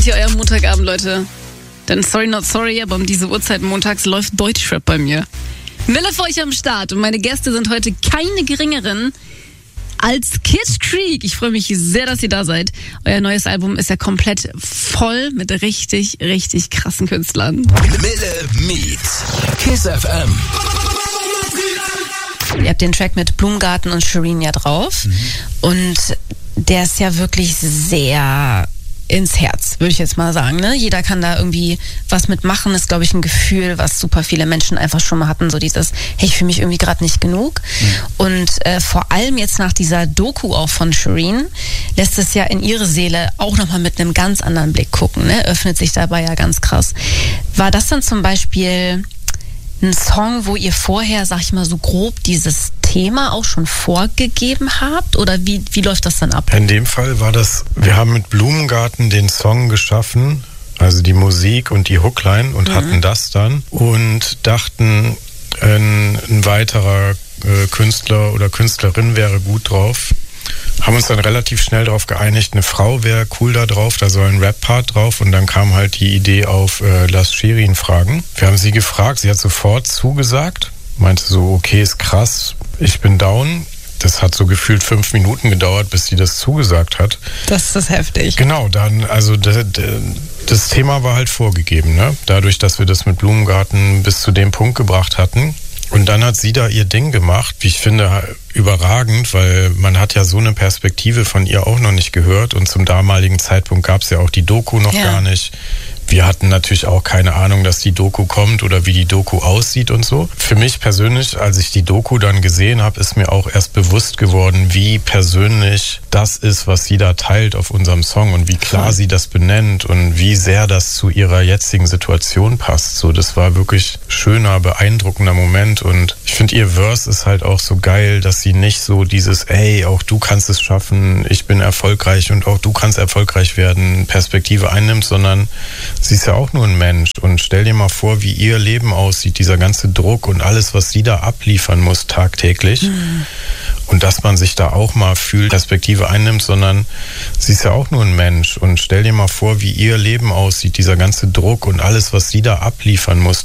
Hier euer Montagabend, Leute. Denn sorry not sorry, aber um diese Uhrzeit montags läuft Deutschrap bei mir. Mille für euch am Start und meine Gäste sind heute keine geringeren als Kid Creek. Ich freue mich sehr, dass ihr da seid. Euer neues Album ist ja komplett voll mit richtig, richtig krassen Künstlern. Mille meets Kiss FM. Ihr habt den Track mit Blumengarten und Shireen ja drauf. Und der ist ja wirklich sehr ins Herz, würde ich jetzt mal sagen. Ne? Jeder kann da irgendwie was mitmachen. Ist, glaube ich, ein Gefühl, was super viele Menschen einfach schon mal hatten. So dieses, hey, ich fühle mich irgendwie gerade nicht genug. Und vor allem jetzt nach dieser Doku auch von Shireen lässt es ja in ihre Seele auch nochmal mit einem ganz anderen Blick gucken. Ne? Öffnet sich dabei ja ganz krass. War das dann zum Beispiel ein Song, wo ihr vorher, sag ich mal, so grob dieses Thema auch schon vorgegeben habt? Oder wie läuft das dann ab? In dem Fall war das, wir haben mit Blumengarten den Song geschaffen, also die Musik und die Hookline und hatten das dann und dachten, ein weiterer Künstler oder Künstlerin wäre gut drauf. Haben uns dann relativ schnell darauf geeinigt, eine Frau wäre cool da drauf, da soll ein Rap-Part drauf und dann kam halt die Idee auf, lass Shireen fragen. Wir haben sie gefragt, sie hat sofort zugesagt, meinte so, okay, ist krass, ich bin down. Das hat so gefühlt 5 Minuten gedauert, bis sie das zugesagt hat. Das ist heftig. Genau, dann, also das Thema war halt vorgegeben, ne? Dadurch, dass wir das mit Blumengarten bis zu dem Punkt gebracht hatten. Und dann hat sie da ihr Ding gemacht, wie ich finde, überragend, weil man hat ja so eine Perspektive von ihr auch noch nicht gehört und zum damaligen Zeitpunkt gab es ja auch die Doku noch gar nicht. Wir hatten natürlich auch keine Ahnung, dass die Doku kommt oder wie die Doku aussieht und so. Für mich persönlich, als ich die Doku dann gesehen habe, ist mir auch erst bewusst geworden, wie persönlich das ist, was sie da teilt auf unserem Song und wie klar sie das benennt und wie sehr das zu ihrer jetzigen Situation passt. So, das war wirklich schöner, beeindruckender Moment und ich finde, ihr Verse ist halt auch so geil, dass sie nicht so dieses, ey, auch du kannst es schaffen, ich bin erfolgreich und auch du kannst erfolgreich werden, Perspektive einnimmt, sondern sie ist ja auch nur ein Mensch und stell dir mal vor, wie ihr Leben aussieht, dieser ganze Druck und alles, was sie da abliefern muss tagtäglich und dass man sich da auch mal fühlt, Perspektive einnimmt, sondern sie ist ja auch nur ein Mensch und stell dir mal vor, wie ihr Leben aussieht, dieser ganze Druck und alles, was sie da abliefern muss